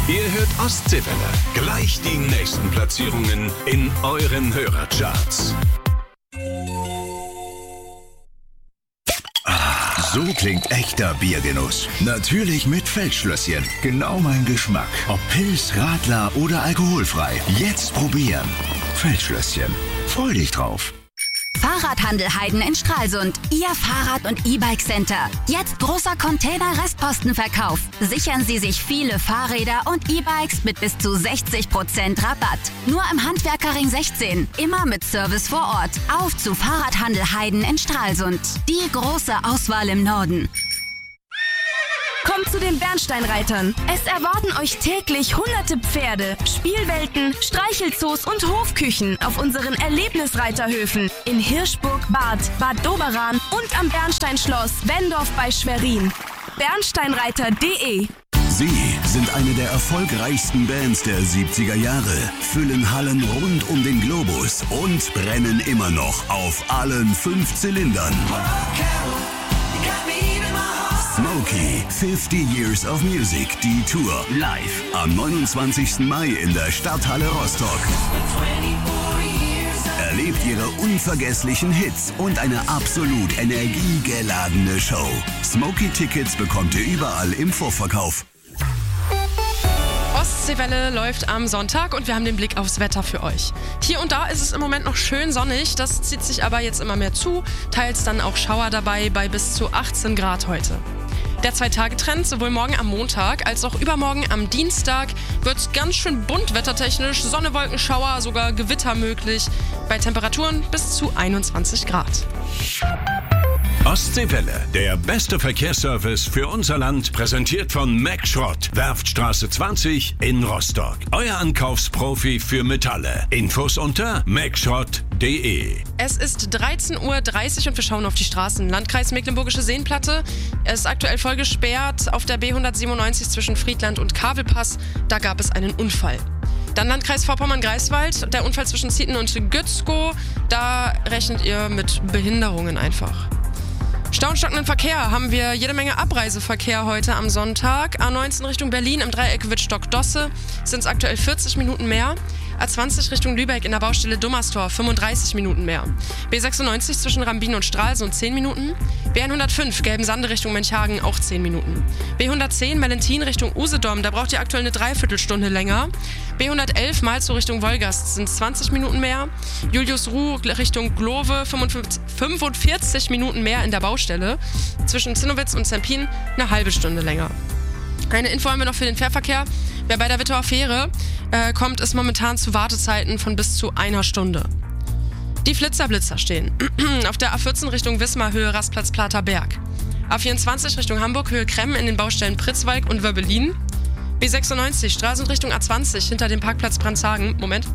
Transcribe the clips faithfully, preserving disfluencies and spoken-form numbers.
Ihr hört Ostseewelle. Gleich die nächsten Platzierungen in euren Hörercharts. So klingt echter Biergenuss. Natürlich mit Feldschlösschen. Genau mein Geschmack. Ob Pils, Radler oder alkoholfrei. Jetzt probieren. Feldschlösschen. Freu dich drauf. Fahrradhandel Heiden in Stralsund. Ihr Fahrrad- und E-Bike Center. Jetzt großer Container-Restpostenverkauf. Sichern Sie sich viele Fahrräder und E-Bikes mit bis zu sechzig Prozent Rabatt. Nur im Handwerkerring sechzehn. Immer mit Service vor Ort. Auf zu Fahrradhandel Heiden in Stralsund. Die große Auswahl im Norden. Kommt zu den Bernsteinreitern. Es erwarten euch täglich hunderte Pferde, Spielwelten, Streichelzoos und Hofküchen auf unseren Erlebnisreiterhöfen in Hirschburg, Bad, Bad Doberan und am Bernsteinschloss Wendorf bei Schwerin. bernsteinreiter punkt de. Sie sind eine der erfolgreichsten Bands der siebziger Jahre, füllen Hallen rund um den Globus und brennen immer noch auf allen fünf Zylindern. Smokey, fifty Years of Music, die Tour, live am neunundzwanzigsten Mai in der Stadthalle Rostock. Erlebt ihre unvergesslichen Hits und eine absolut energiegeladene Show. Smokey-Tickets bekommt ihr überall im Vorverkauf. Ostseewelle läuft am Sonntag und wir haben den Blick aufs Wetter für euch. Hier und da ist es im Moment noch schön sonnig, das zieht sich aber jetzt immer mehr zu, teils dann auch Schauer dabei bei bis zu achtzehn Grad heute. Der Zwei-Tage-Trend, sowohl morgen am Montag als auch übermorgen am Dienstag, wird ganz schön bunt wettertechnisch, Sonne, Wolken, Schauer, sogar Gewitter möglich, bei Temperaturen bis zu einundzwanzig Grad. Ostseewelle, der beste Verkehrsservice für unser Land, präsentiert von Mack Schrott, Werftstraße zwanzig in Rostock. Euer Ankaufsprofi für Metalle. Infos unter mack schrott punkt de. Es ist dreizehn Uhr dreißig und wir schauen auf die Straßen. Landkreis Mecklenburgische Seenplatte. Es ist aktuell voll gesperrt auf der B hundertsiebenundneunzig zwischen Friedland und Kavelpass. Da gab es einen Unfall. Dann Landkreis Vorpommern-Greifswald, der Unfall zwischen Zieten und Gützkow. Da rechnet ihr mit Behinderungen einfach. Stau und stockenden Verkehr haben wir jede Menge Abreiseverkehr heute am Sonntag. A neunzehn Richtung Berlin im Dreieck Wittstock-Dosse sind es aktuell vierzig Minuten mehr. A zwanzig Richtung Lübeck in der Baustelle Dummerstor fünfunddreißig Minuten mehr. B sechsundneunzig zwischen Rambin und Stralsund zehn Minuten. B hundertfünf Gelbensande Richtung Menchhagen auch zehn Minuten. B hundertzehn Mellentin Richtung Usedom, da braucht ihr aktuell eine Dreiviertelstunde länger. B hundertelf Malzow Richtung Wolgast sind zwanzig Minuten mehr. Julius Ruh Richtung Glove fünfundvierzig Minuten mehr in der Baustelle. Zwischen Zinnowitz und Zempin eine halbe Stunde länger. Eine Info haben wir noch für den Fährverkehr. Wer bei der Wittauer Fähre äh, kommt, ist momentan zu Wartezeiten von bis zu einer Stunde. Die Flitzerblitzer stehen. Auf der A vierzehn Richtung Wismar Höhe Rastplatz Platerberg. A vierundzwanzig Richtung Hamburg Höhe Kremm in den Baustellen Pritzwalk und Wöbbelin. B sechsundneunzig Stralsund Richtung A zwanzig hinter dem Parkplatz Brandhagen. Moment.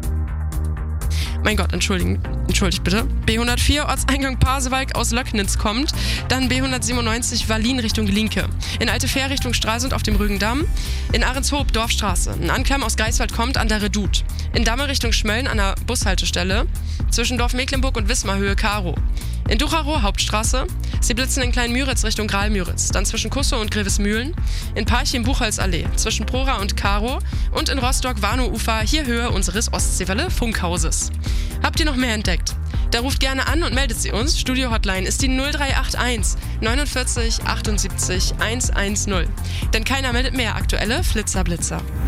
Mein Gott, entschuldigen. Entschuldigt bitte. B hundertvier Ortseingang Pasewalk aus Löcknitz kommt. Dann B hundertsiebenundneunzig Wallin Richtung Linke. In Altefähr Richtung Stralsund auf dem Rügendamm. In Ahrenshoop Dorfstraße. Ein Anklam aus Greifswald kommt an der Redoute. In Damme Richtung Schmölln an der Bushaltestelle. Zwischen Dorf Mecklenburg und Wismar Höhe Karo. In Ducherow Hauptstraße. Sie blitzen in Kleinmüritz Richtung Gralmüritz. Dann zwischen Kussow und Grevesmühlen. In Parchim Buchholzallee. Zwischen Prora und Karo. Und in Rostock Warnow-Ufer. Hier Höhe unseres Ostseewelle Funkhauses. Habt ihr noch mehr entdeckt? Da ruft gerne an und meldet sie uns. Studio-Hotline ist die null drei acht eins neunundvierzig achtundsiebzig hundertzehn. Denn keiner meldet mehr aktuelle Flitzerblitzer.